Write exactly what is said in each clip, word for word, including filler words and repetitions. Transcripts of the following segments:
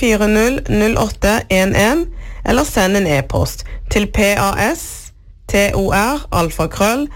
fire null null åtte en en eller send en e-post til pastor alfakrøll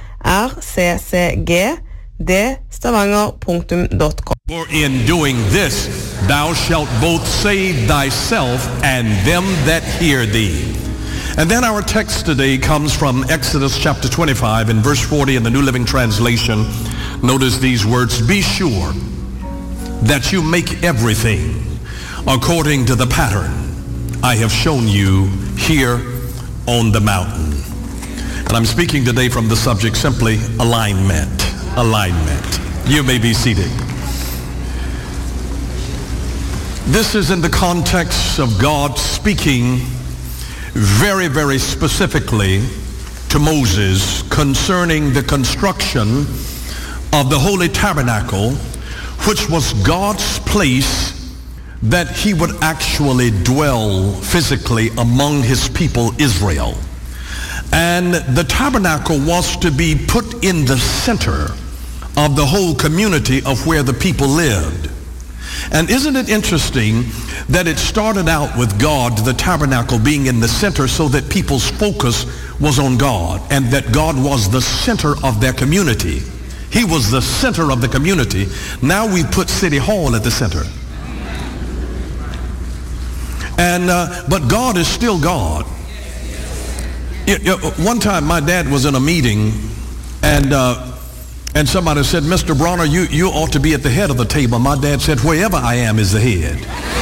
rccgd stavanger punktum com. For in doing this, thou shalt both save thyself and them that hear thee. And then our text today comes from Exodus chapter twenty-five and verse forty in the New Living Translation. Notice these words, be sure that you make everything according to the pattern I have shown you here on the mountain. And I'm speaking today from the subject simply alignment. Alignment. You may be seated. This is in the context of God speaking very, very specifically to Moses concerning the construction of the Holy Tabernacle, which was God's place that he would actually dwell physically among his people Israel. And the tabernacle was to be put in the center of the whole community of where the people lived. And isn't it interesting that it started out with God, the tabernacle, being in the center so that people's focus was on God and that God was the center of their community. He was the center of the community. Now we put City Hall at the center. And uh, but God is still God. You know, one time my dad was in a meeting and uh, and somebody said, Mister Bronner, you, you ought to be at the head of the table. My dad said, wherever I am is the head.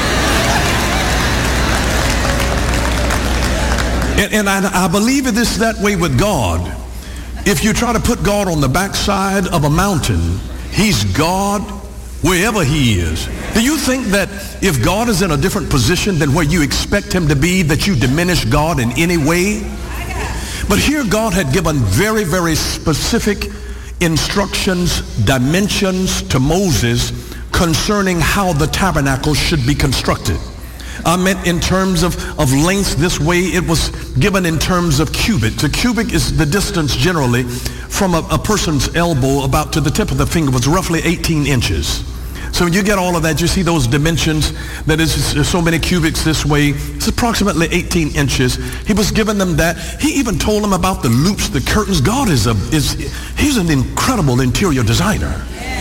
and and I, I believe it is that way with God. If you try to put God on the backside of a mountain, he's God wherever he is. Do you think that if God is in a different position than where you expect him to be, that you diminish God in any way? But here God had given very, very specific instructions, dimensions to Moses concerning how the tabernacle should be constructed. I meant in terms of, of length this way. It was given in terms of cubit. A cubit is the distance generally from a, a person's elbow about to the tip of the finger was roughly eighteen inches. So when you get all of that, you see those dimensions, that is so many cubits this way. It's approximately eighteen inches. He was giving them that. He even told them about the loops, the curtains. God is a, is, he's an incredible interior designer.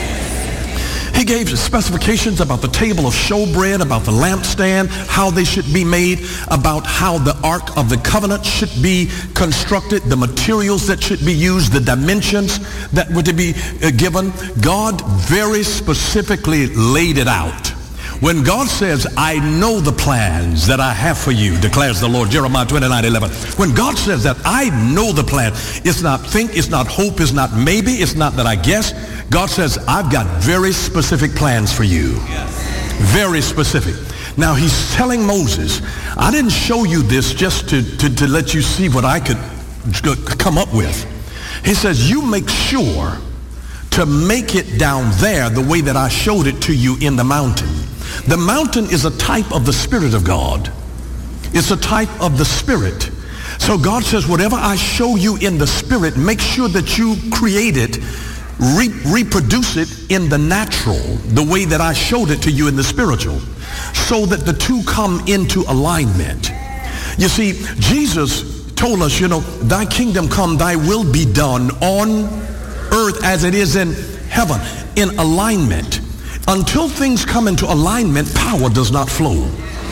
He gave specifications about the table of showbread, about the lampstand, how they should be made, about how the Ark of the Covenant should be constructed, the materials that should be used, the dimensions that were to be uh, given. God very specifically laid it out. When God says, I know the plans that I have for you, declares the Lord, Jeremiah twenty-nine eleven. When God says that, I know the plan. It's not think, it's not hope, it's not maybe, it's not that I guess. God says, I've got very specific plans for you. Yes. Very specific. Now he's telling Moses, I didn't show you this just to, to, to let you see what I could come up with. He says, you make sure to make it down there the way that I showed it to you in the mountain. The mountain is a type of the Spirit of God. It's a type of the Spirit. So God says, whatever I show you in the Spirit, make sure that you create it, re- reproduce it in the natural, the way that I showed it to you in the spiritual, so that the two come into alignment. You see, Jesus told us, you know, thy kingdom come, thy will be done on earth as it is in heaven, in alignment. Until things come into alignment, power does not flow.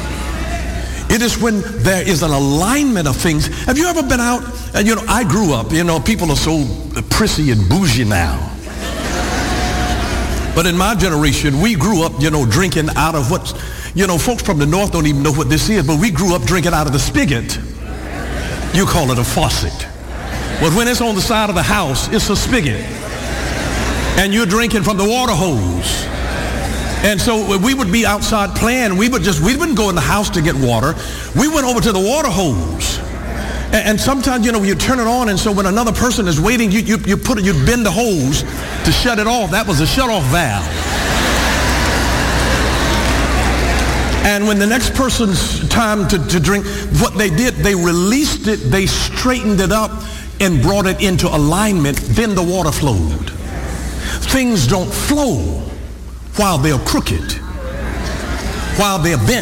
It is when there is an alignment of things. Have you ever been out? And you know, I grew up, you know, people are so prissy and bougie now. But in my generation, we grew up, you know, drinking out of what, you know, folks from the north don't even know what this is, but we grew up drinking out of the spigot. You call it a faucet. But when it's on the side of the house, it's a spigot. And you're drinking from the water hose. And so we would be outside playing. We would just, we wouldn't go in the house to get water. We went over to the water hose. And, and sometimes, you know, you turn it on, and so when another person is waiting, you, you, you put it, you bend the hose to shut it off. That was a shut-off valve. And when the next person's time to, to drink, what they did, they released it, they straightened it up, and brought it into alignment. Then the water flowed. Things don't flow while they're crooked, while they're bent.